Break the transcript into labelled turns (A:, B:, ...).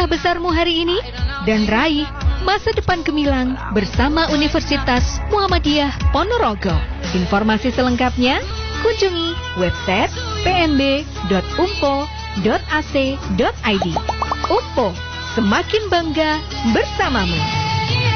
A: langkah besarmu hari ini dan raih masa depan gemilang bersama Universitas Muhammadiyah Ponorogo. Informasi selengkapnya kunjungi website pnb.umpo.ac.id. UMPO, semakin bangga bersamamu.